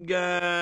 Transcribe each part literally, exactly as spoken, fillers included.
ga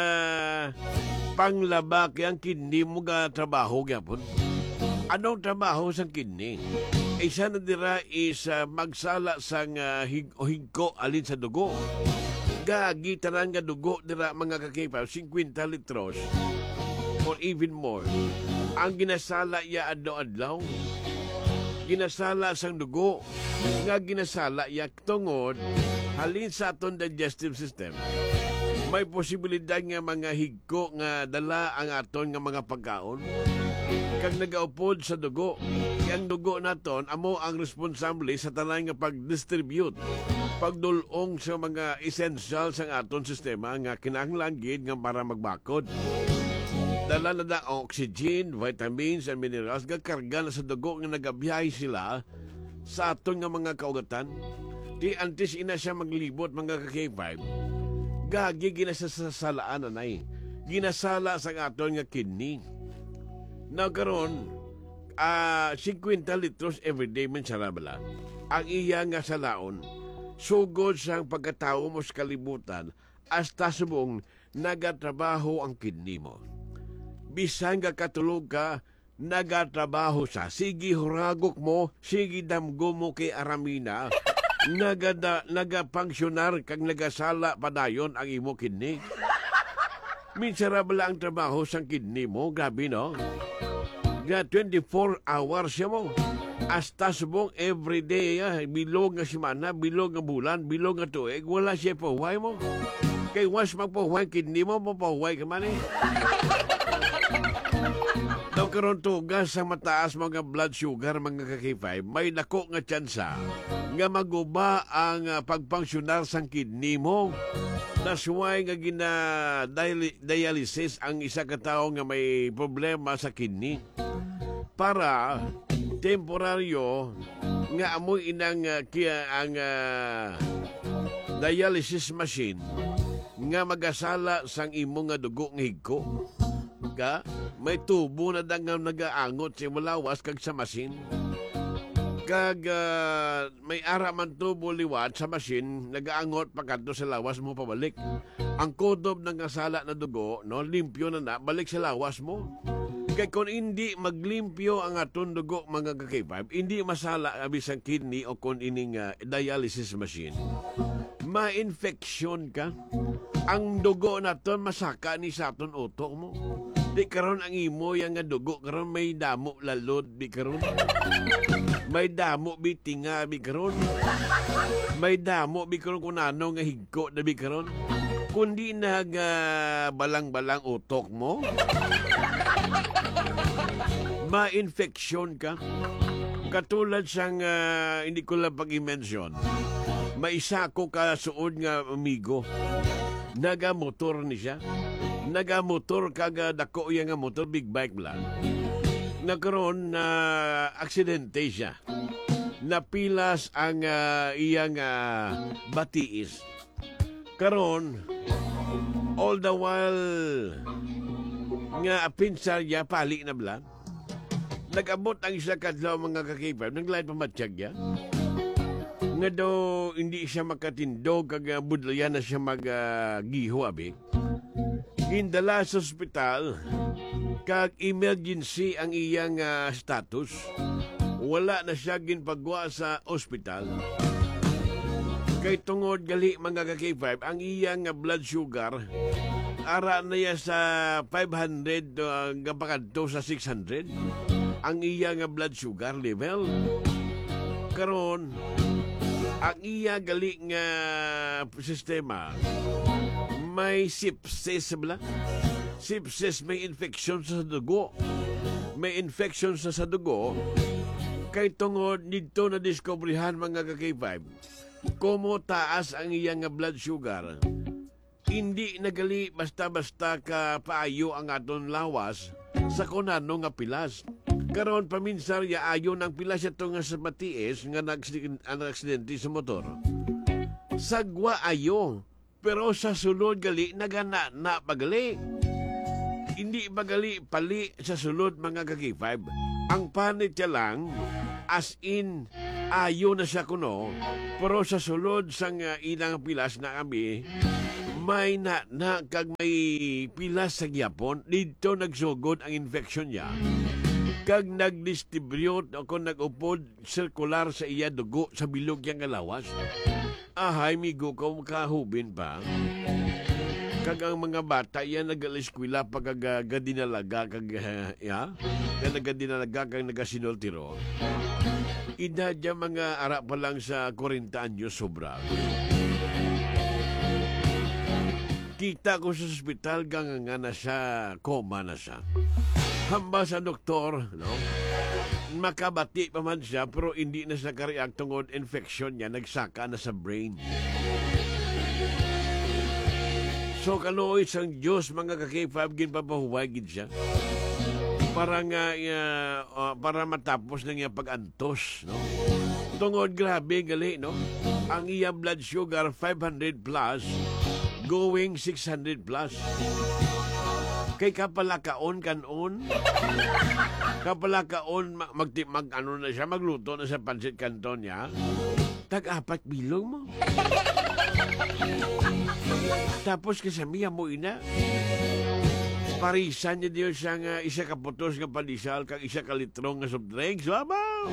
panglaba kayang kidney mo ga trabaho gyapon. Anong trabaho sang kidney? Isa na dira is uh, magsala sang uh, hig o higko alin sa dugo. Gagi tanan nga dugo dira mga kakipaw fifty litros or even more. Ang ginasala ya adlaw-adlaw. Ginasala sang dugo nga ginasala ya tungod halin sa aton digestive system. May posibilidad nga mga higko nga dala ang aton nga mga pagkaon. Kag nagaupod sa dugo, ang dugo naton amo ang responsable sa tanan nga pag-distribute, pagdulong sa mga essential sa aton sistema nga kinahanglan gid nga para magbakod. Dala na da oxygen, vitamins, and minerals nga karga na sa dugo nga nagabiyahe sila sa aton nga mga kaugatan. Di antes ina siya maglibot mga ka-K five. Gagi ginasasalaan na nay. Ginasala sa aton nga kidney. Nagkaroon, uh, fifty litros everyday man siya bala. Ang iya nga salaon, sugod sa pagkatao mo sa kalibutan, hasta subong nagatrabaho ang kidney mo. Bisan nga katulog ka, nagatrabaho sa. Sige huragok mo, sige damgo mo kay Aramina. Nagada, nagapangsyonar kag nagasala padayon ang imo kidney. Miserable ang trabaho sang kidney mo, grabe no? Nga twenty-four hours siya mo. Hasta subong everyday, ah, bilog nga simana, bilog nga bulan, bilog nga tuig, wala siya pahuway mo. Kay was magpahuway kidney mo, mapahuway ka man eh. Daw karon tugas sa mataas mga blood sugar mga ka-K five, may dako nga tsansa nga maguba ang uh, pagpangsyonar sang kidney mo. That's why nga gina dialysis ang isa ka tawo nga may problema sa kidney. Para temporaryo nga amoy inang uh, kia ang uh, dialysis machine nga magasala sang imo nga dugo nga higko. Ka may tubo na dangang nagaangot sa malawas kag sa masin. Kag uh, may ara man tubo liwat sa masin, nagaangot pagkanto sa lawas mo pabalik. Ang kodob ng kasala na dugo, no, limpyo na na, balik sa lawas mo. Kaya kung hindi maglimpyo ang aton dugo mga ka-K five, hindi masala abis ang kidney o kung ining uh, dialysis machine. Ma-infection ka. Ang dugo naton masaka ni sa aton utok mo. Di karon ang imo yang nga dugo karon may damo lalod bi karon. May damo bi tinga bi karon. May damo bi karon kunano nga higko na bi karon. Kundi nag uh, balang-balang utok mo. Ma-infection ka. Katulad sang uh, hindi ko lang pag-i-mention. May isa ko kasuod nga amigo. Naga-motor ni siya. Nagamotor kaga dako iya nga motor, big bike lang. Nagkaroon na uh, aksidente siya. Napilas ang uh, iyang uh, batiis. Karon, all the while nga pinsar niya, pali na bala. Nag-abot ang isa kadlaw mga ka-K five, naglain pamatsyag niya. Nga daw hindi siya makatindog, kag uh, budlayan na siya mag-giho, uh, abi. Gindala sa ospital, kag emergency ang iyang uh, status. Wala na siya ginpagwa sa ospital. Kay tungod gali mga ka-K five, ang iyang uh, blood sugar, ara na ya sa five hundred uh, gapakadto sa six hundred. Ang iyang uh, blood sugar level. Karon, ang iya gali nga sistema, may sepsis bala. Sepsis, may infection sa dugo. May infection sa sa dugo. Kay tungod dito na diskubrihan mga ka-K five, kumo taas ang iyang blood sugar. Hindi nagali basta-basta ka paayo ang aton lawas sa kunano nga pilas. Karon paminsar ya ayo ng pilas ito nga sa matiis nga nag-aksidente sa motor. Sagwa ayo. Pero sa sulod gali, nagana na pagali. Hindi pagali pali sa sulod mga ka-K five. Ang panit niya lang, as in, ayo na siya kuno, pero sa sulod sang uh, ilang pilas na kami, may na, na kag may pilas sa gyapon dito nagsugod ang infection niya kag nagdistribute o kung nag-upod sirkular sa iya dugo sa bilog yang lawas. Ahay, migo ko kahubin pa. Kag ang mga bata yan nag-eskwela pag uh, gadinalaga kag uh, ya kag nagadinalaga kag nagasinoltiro. Ida dya mga ara pa lang sa forty anyos sobra. Kita ko sa ospital gang nga na siya, koma na siya. Hamba sa doktor, no? Makabati pa man siya, pero hindi na siya kareact tungod infection niya, nagsaka na sa brain. So, kaluoy sang Diyos, mga ka-K five, ginpapahuway gid siya. Para nga, uh, uh, para matapos na niya pag-antos, no? Tungod, grabe, gali, no? Ang iya blood sugar, five hundred plus, going six hundred plus. Kay kapalakaon kanon. Kapalakaon mag, mag, mag ano na siya, magluto na sa pansit kanton niya. Tag-apat bilong mo. Tapos kasamiya mo ina. Parisan niya diyo siyang uh, isa kaputos nga pandisal kag isa ka litrong nga soft drinks. Wabaw!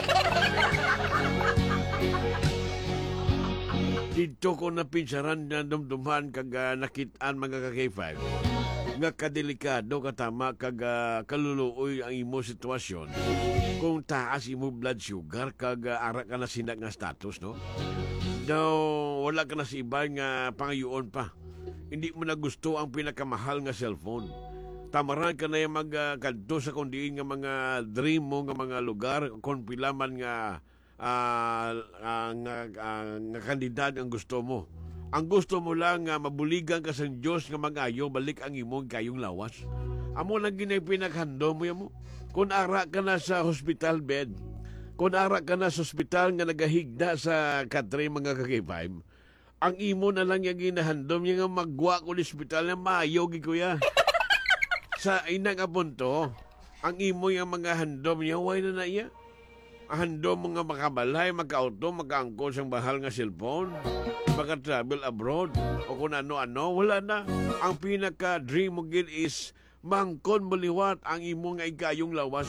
Dito ko napinsaran na dumduman kag uh, nakitaan mga ka-K five. Nga kadelikado katama kag uh, kaluluoy ang imo sitwasyon. Kung taas imo blood sugar kag uh, ara ka na sinak nga status, no? Daw wala ka na sa iba nga pangayoon pa. Hindi mo na gusto ang pinakamahal nga cellphone. Tamaran ka na yung magkadto uh, sa kundiin nga mga dream mo nga mga lugar kung pila man nga uh, uh, nga, uh, nga kandidat ang gusto mo. Ang gusto mo lang nga uh, mabuligan ka sa Diyos nga magayo balik ang imong kayong lawas. Amo lang ginay pinaghando mo mo. Kung ara ka na sa hospital bed, kung ara ka na sa hospital nga nagahigda sa katre mga ka-K five, ang imo na lang yung ginahandom yung nga magwa ko ng hospital na mayogi kuya. Sa inang apunto, ang imo yung mga handom niya, way na na iya. Handom mga makabalay, magka-auto, magka-angkol sang bahal nga cellphone, maka-travel abroad, o kung ano-ano, wala na. Ang pinaka-dream mo gid is mangkon baliwat ang imo nga ikayong lawas.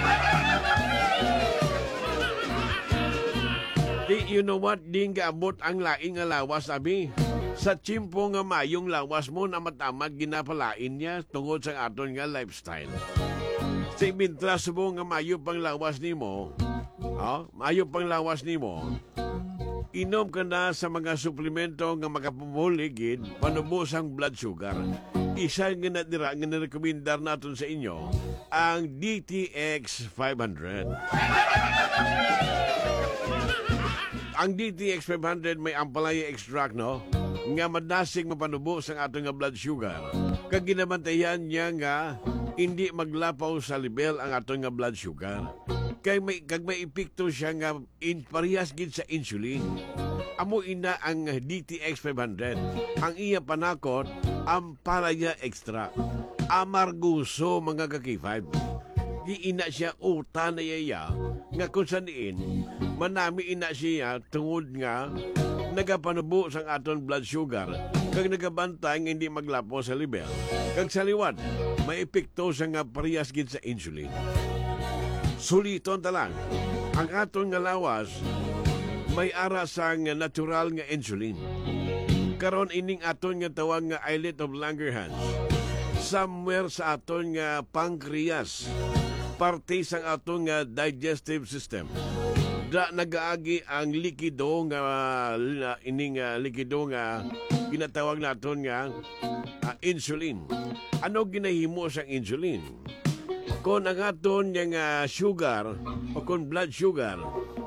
Di, you know what? Di nga abot ang laing nga lawas, abi. Sa chimpo nga mayong lawas mo na matamad ginapalain niya tungod sa aton nga lifestyle. Sa imintras mo nga mayo pang lawas ni mo, oh, mayo pang lawas ni mo, inom ka na sa mga suplemento nga makapumuligid panubos ang blood sugar. Isa nga natira nga narekomendar natin sa inyo, ang D T X five hundred. Ang D T X five hundred may ampalaya extract, no? Nga madasig mapanubo sa ato nga blood sugar. Kag ginabantayan niya nga hindi maglapaw sa level ang ato nga blood sugar. Kay may kag may epekto siya nga in parehas gid sa insulin. Amo ina ang D T X five hundred. Ang iya panakot ampalaya extract. Amarguso mga ka-K five. Di ina siya uta na yaya nga kung saniin manami ina siya tungod nga nagapanubo sang aton blood sugar kag nagabantay nga hindi maglapo sa level kag sa liwat may epekto sa nga parehas gid sa insulin. Suliton ta lang ang aton nga lawas may ara sang natural nga insulin. Karon ining aton nga tawag nga islet of Langerhans somewhere sa aton nga pancreas, parte sang aton nga digestive system. Da nagaagi ang likido nga uh, ining uh, likido nga ginatawag naton nga uh, insulin. Ano ginahimo sang insulin? Kung ang aton nga uh, sugar o kung blood sugar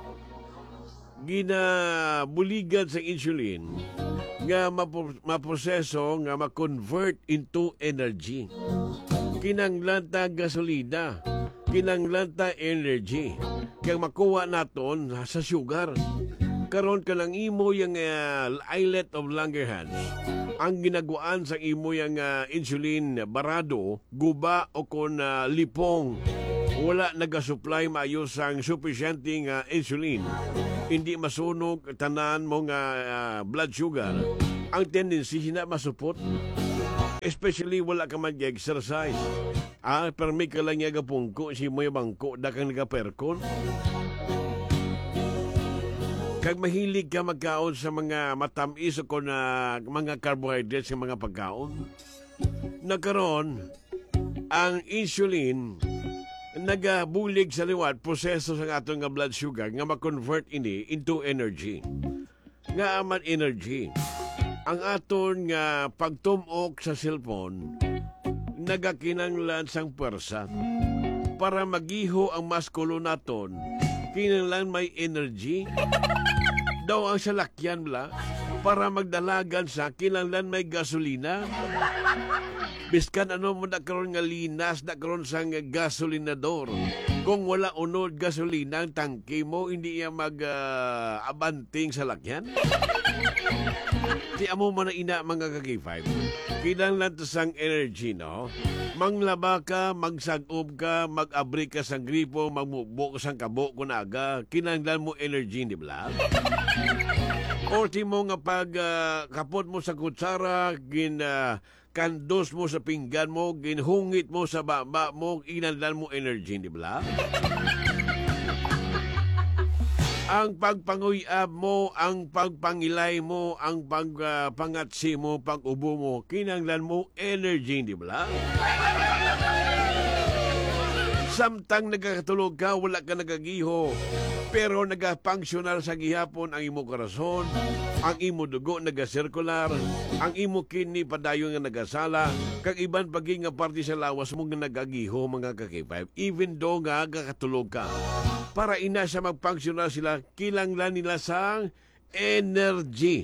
ginabuligan sa insulin nga maproseso nga ma-convert into energy. Kinanglanta gasolina, kinanglanta energy. Kaya makuha naton sa sugar. Karon ka lang imo yung uh, islet of Langerhans. Ang ginagwaan sa imo yung uh, insulin barado, guba o kon uh, lipong. wala nagasupply maayos ang sufficiente nga insulin, hindi masunog tanan mo nga uh, blood sugar, ang tendency na masupot. Especially wala ka man exercise. Ah, permi ka lang nga pungko, si mo bangko, da kang nagaperkon. Kag mahilig ka magkaon sa mga matamis o na mga carbohydrates sa mga pagkaon. Nagkaroon, ang insulin nagabulig sa liwat, proseso sa atong nga blood sugar nga ma-convert ini into energy. Nga aman energy. Ang aton nga pagtumok sa cellphone, nagakinanglan sang pwersa para magiho ang maskulo naton. Kinanglan may energy. Daw ang salakyan bla para magdalagan sa kinanglan may gasolina. Biskan ano mo na karon nga linas, na karon sang gasolinador. Kung wala unod gasolina ang tangke mo, hindi iya mag-abanting uh, sa lakyan. Di amo man na ina mga ka-K five. Kinanglan to sang energy, no? Manglaba ka, magsagob ka, mag-abri ka sang gripo, magmukbo ka sang kabo kunaga. Kinanglan mo energy, di ba? O ti mo nga pag uh, kapot mo sa kutsara, gin... Uh, kandos mo sa pinggan mo, ginhungit mo sa baba mo, inandan mo energy, di ba? Ang pagpanguyab mo, ang pagpangilay mo, ang pagpangatsi uh, mo, pag-ubo mo, kinanglan mo energy, di ba? Samtang nagkatulog ka, wala ka nagagiho, pero nagafunctional sa gihapon ang imo karason, ang imo dugo nagasirkular, ang imo kidney padayon nga nagasala, kag iban pagi nga parte sa lawas mo nga nagagiho mga ka-K five, even though nga kakatulog ka. Para ina sa magfunctional sila, kilanglan nila sang energy.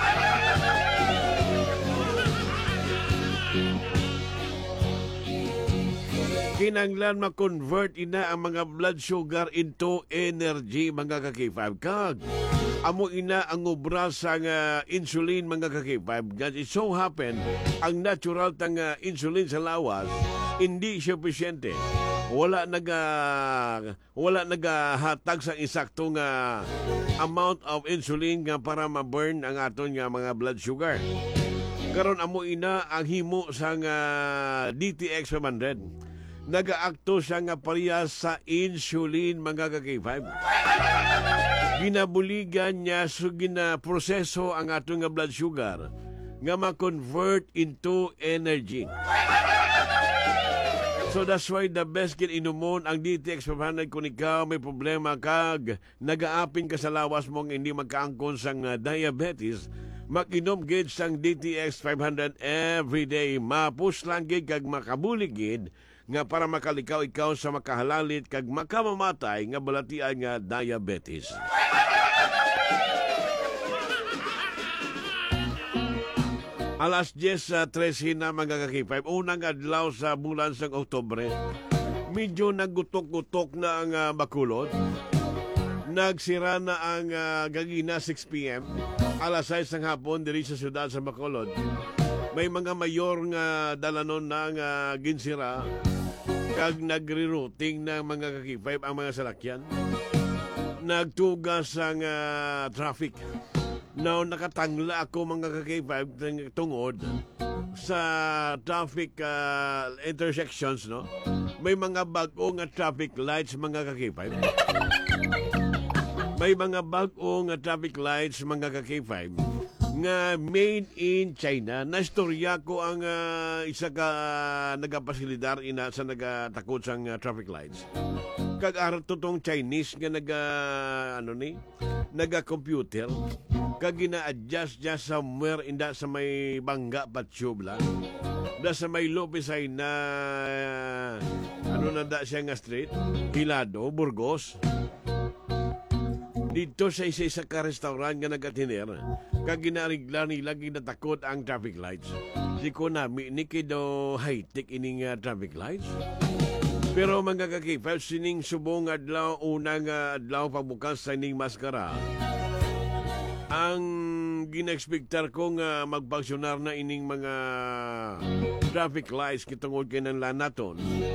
Kinanglan ma-convert ina ang mga blood sugar into energy mga ka-K five. Kag amo ina ang obra sa uh, insulin mga ka-K five. It so happen ang natural tang uh, insulin sa lawas hindi sufficiente. Wala naga wala nagahatag sa isaktong uh, amount of insulin nga para ma-burn ang aton nga mga blood sugar. Karon amo ina ang himo sa uh, D T X five hundred. Nagaakto siya nga parehas sa insulin mga ka-K five. Ginabuligan niya so ginaproseso ang atong nga blood sugar nga ma-convert into energy. So that's why the best kin inumon ang D T X five hundred kung ikaw may problema kag nagaapin ka sa lawas mong hindi magkaangkon sang uh, diabetes. Mag-inom gid sang D T X five hundred every day. Mapus lang gid kag makabulig gid nga para makalikaw ikaw sa makahalalit kag makamamatay nga balatian nga diabetes. Alas diyes sa trese na mga ka-K five, unang adlaw sa bulan sa Oktubre. Medyo naggutok-gutok na ang uh, Bacolod. Nagsira na ang uh, gagina six p.m. Alas sais ng hapon diri sa siyudad sa Bacolod. May mga mayor nga dalanon na nga ginsira kag nagre-routing ng mga ka-K five ang mga salakyan. Nagtugas ang uh, traffic. Now, nakatangla ako mga ka-K five tungod sa traffic uh, intersections, no? May mga bago nga traffic lights mga ka-K five. May mga bago nga traffic lights mga ka-K five nga made in China. Nastorya ko ang uh, isa ka uh, nagapasilidar ina sa nagatakot sang uh, traffic lights. Kag arat totong Chinese nga naga ano ni naga-computer kag gina-adjust just somewhere inda sa may bangga patsubla. Da sa may Lopisay na uh, ano na da siya nga street, Hilado, Burgos. Dito sa isa-isa ka restaurant nga nagatiner, kag ginarigla nila ginatakot ang traffic lights. Si Konami, ni kido high-tech ining uh, traffic lights. Pero mga ka-K five, sining subong adlaw, unang uh, adlaw pagbukas sa ining maskara. Ang gina-expectar ko nga magpaksyonar na ining mga traffic lights kitungod kay ng lanaton.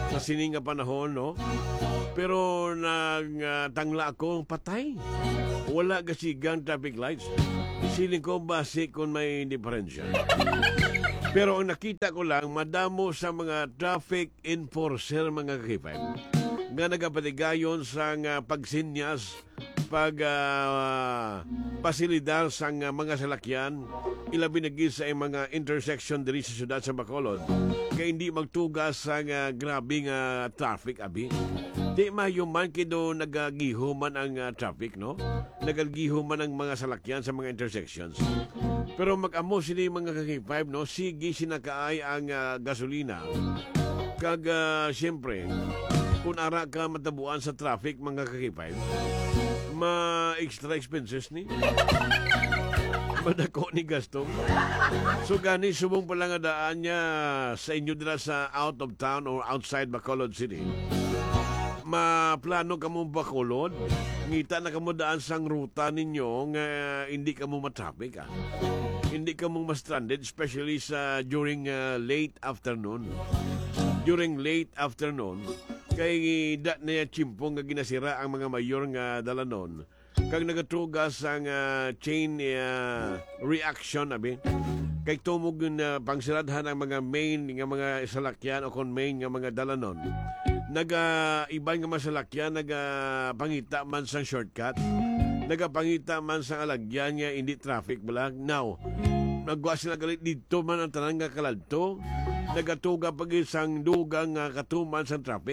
sa sining nga panahon, no? Pero nagtangla ako, patay. Wala kasigang traffic lights. Siling ko base kung may diferensya. Pero ang nakita ko lang, madamo sa mga traffic enforcer, mga kakipay, nga nagapatigayon sa uh, pagsinyas, pag uh, pasilidad sa uh, mga salakyan, ilabi na gid sa mga intersection diri sa syudad sa Bacolod, kaya hindi magtugas sa uh, grabing uh, traffic, abi. Di mayuman kido nagagiho man ang uh, traffic, no? Nagagiho man ang mga salakyan sa mga intersections. Pero mag-amo sila mga kakipay, no? Sige sinakaay ang uh, gasolina. Kag, uh, siyempre, kung ara ka matabuan sa traffic, mga kakipay, ma-extra expenses ni. Madako ni gasto. So, gani, subong pa lang daan niya sa inyo dila sa out of town or outside Bacolod City. Maplano ka mo Bacolod, ngita na ka mo daan sang ruta ninyo nga hindi ka mo matraffic, ah. Hindi ka mo ma-stranded, especially sa during uh, late afternoon. During late afternoon, kay da na chimpong nga ginasira ang mga mayor nga dalanon. Kag nagatugas ang uh, chain uh, reaction, abi. Kay tumog na uh, pangsiradhan ang mga main nga mga salakyan o kon main nga mga dalanon. Naga-iban nga masalakyan, naga-pangita man sa shortcut, nagapangita man sa alagyan nga hindi traffic balag. Now, nagwa sila galit dito man ang tanan nga kaladto, nagatuga pag isang dugang nga katuman sa traffic.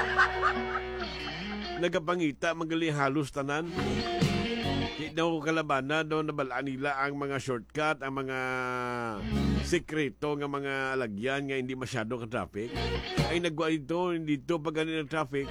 Nagapangita, magali halos tanan. Di daw kalabana, daw nabalaan nila ang mga shortcut, ang mga sekreto nga mga alagyan nga hindi masyado ka-traffic. Ay nagwa dito, dito pag ganun ang traffic.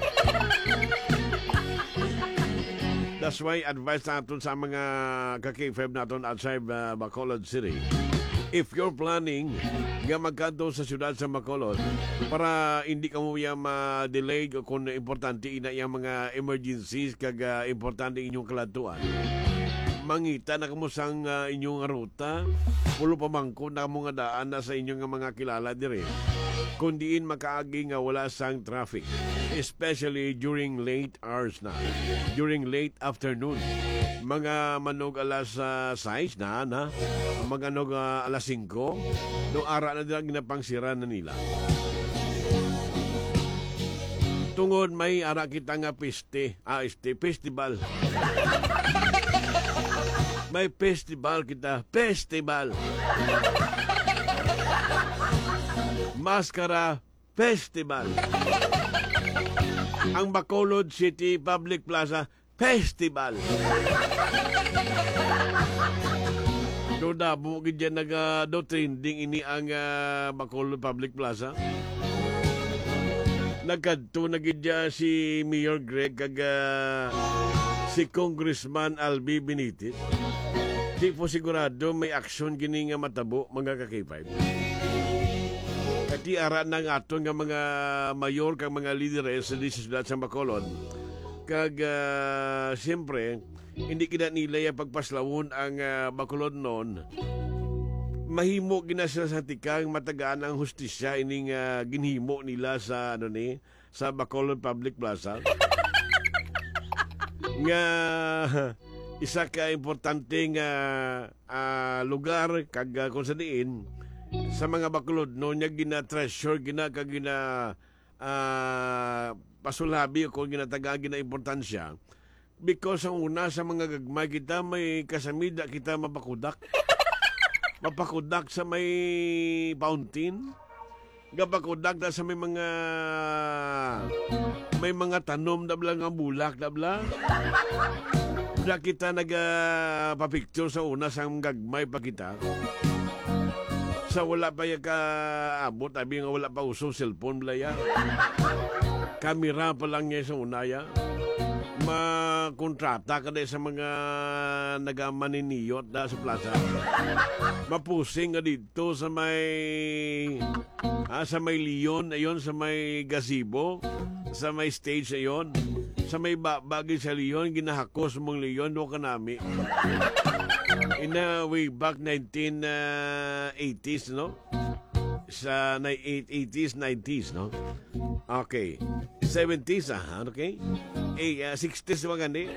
That's why advice natin sa mga ka-K five natin outside uh, Bacolod City. If you're planning nga magkanto sa siyudad sa Bacolod para hindi ka mo yung ma-delay kung importante ina yung mga emergencies kag uh, importante inyong kalatuan, mangita na kamo sang uh, inyong ruta, pulo pamangko na kamo nga daan na sa inyong mga kilala dire, kundiin makaagi nga wala sang traffic, especially during late hours na, during late afternoon. Mga manog alas uh, sais na, na mga manog uh, alas singko, no ara na nila ginapangsira na nila. Tungod may ara kita nga piste, ah, este, festival. May festival kita, festival. Maskara Festival. Ang Bacolod City Public Plaza Festival. Do dabo gid naga do trending ini ang uh, Bacolod Public Plaza. Nagkadto na gid si Mayor Greg kag uh, si Congressman Albi Benitez. Di po sigurado may aksyon gini nga matabo, mga ka-K five. Kati ara na nga aton nga mga mayor kag mga lideres sa siyudad sa Bacolod. Kag uh, siyempre, hindi kita nila yung pagpaslawon ang uh, Bacolod noon. Mahimo ginasa sa tikang matagaan ang hustisya ining uh, ginhimo nila sa ano ni sa Bacolod Public Plaza. Nga isa ka importanteng uh, uh, lugar kag uh, kung saan diin sa mga Bacolod no nya gina-treasure gina kag gina uh, pasulabi ko ginataga gina importansya because ang una sa mga gagmay kita may kasamida kita mapakudak mapakudak sa may fountain, gapakudak na sa may mga may mga tanom dabla nga bulak dabla. Da kita naga papicture sa una sa gagmay pa kita. Sa wala pa yung kaabot, abi nga wala pa uso cellphone blaya. Kamera pa lang niya sa unaya. Makontrata ka sa mga nagamaniniyot da sa plaza. Mapusing ka dito sa may ah, sa may Leon, ayon sa may gazebo, sa may stage ayon, sa may bagay sa Leon, ginahakos mong Leon, do ka nami. In uh, way back nineteen eighties, no? sa na- eighties, nineties, no? Okay. seventies, ah, okay? Eh, uh, sixties mga ni.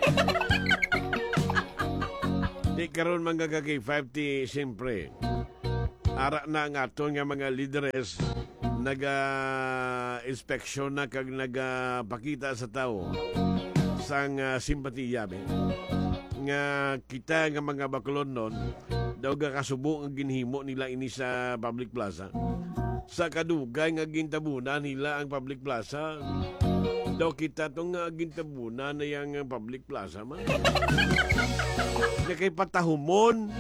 Di karon mga kay five ti, siyempre. Ara na nga aton nga mga leaders naga-inspeksyon na kag nagapakita sa tao sang uh, simpatiya be. Nga kita nga mga bakulon nun daw ga kasubo ang ginhimo nila ini sa public plaza. Sa kadugay nga gintabunan nila ang public plaza. Daw kita tong nga gintabunan na yang public plaza man. Nga kay patahumon,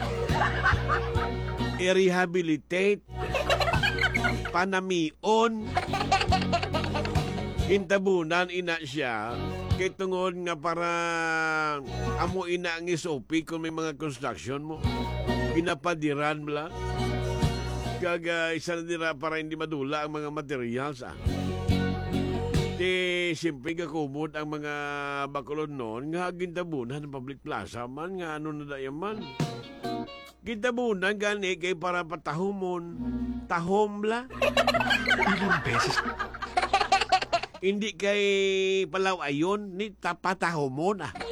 i-rehabilitate, panamion, gintabunan ina siya. Kay tungod nga para amo ina ang S O P kung may mga construction mo. Pinapadiran mo lang. Kag uh, isa na dira para hindi madula ang mga materials. Ah. Di siyempre kakumod ang mga bakulon noon nga gintabunan ng public plaza man nga ano na dayan man. Gintabunan gani kay para patahumon. Tahom la. Ilang beses Hindi kay palaw ayon ni tapatahomon ah.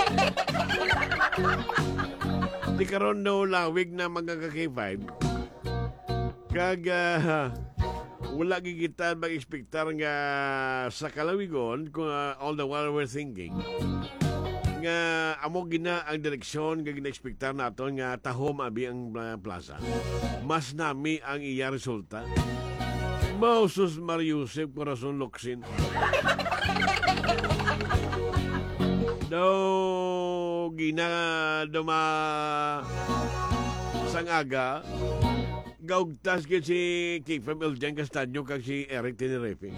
Di karon daw lawig na mga ka-K five. Kag uh, wala gigita mag-expectar nga sa kalawigon kung uh, all the while we're thinking nga amo gina ang direksyon nga gina-expectar naton nga tahom abi ang uh, plaza. Mas nami ang iya resulta. Mausus Mariusep Corazon Locsin. Daw gina duma sang aga gaugtas kay si Kifem Eljan Castaño kag si Eric Tenerife.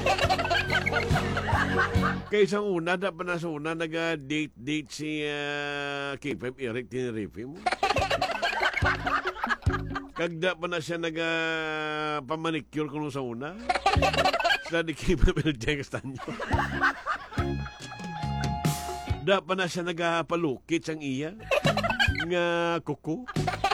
Kay isang una da pa na sa una naga-date-date si uh, Kifem Eric Tenerife mo. Kagda pa na siya naga-pamanicure kuno sa una. Sa di Kifem Eljan Castaño. Da pa na siya nagapalukit sang iya nga kuko.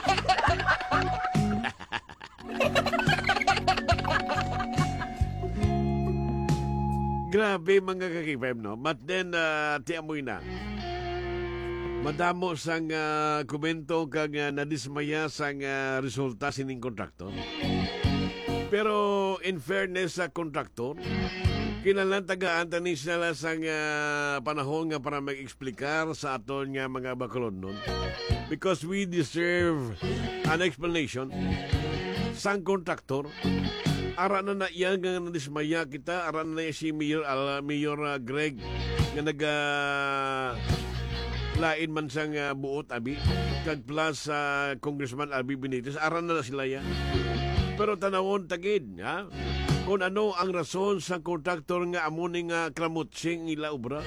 Grabe mga kakifem, no? But then, uh, tiamoy na. Madamo sang uh, komento kag uh, nadismaya sang uh, resulta sining kontraktor. Pero in fairness sa kontraktor, kinalang tagaan tani sila sang uh, panahon nga para mag-explikar sa aton nga mga bakulon nun. Because we deserve an explanation sang kontraktor. Ara na na yan nga nadismaya kita. Ara na na si Mayor, uh, Mayor uh, Greg nga naga lain man sang uh, buot abi kag plus uh, Congressman Albi Benitez. Ara na na sila yan. Pero tanawon tagid ha? Kung ano ang rason sa kontraktor nga amuning nga kramutsing ila obra.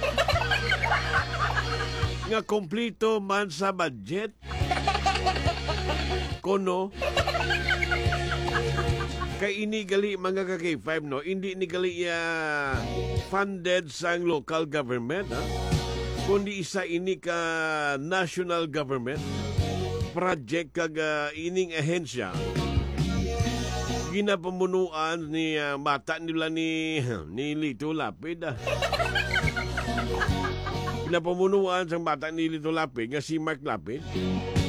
Nga kompleto man sa budget. Kono kay ini gali mga ka-K five, no? Hindi ni gali uh, funded sa local government, ha? Kundi isa ini ka national government project kag uh, ining ahensya ginapamunuan ni uh, mata nila ni ni Lito Lapid, ah. Ginapamunuan sa mata ni Lito Lapid nga si Mark Lapid.